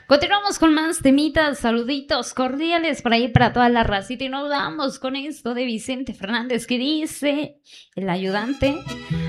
Continuamos con más temitas, saluditos cordiales por ahí para toda la racita y nos vamos con esto de Vicente Fernández que dice, el ayudante.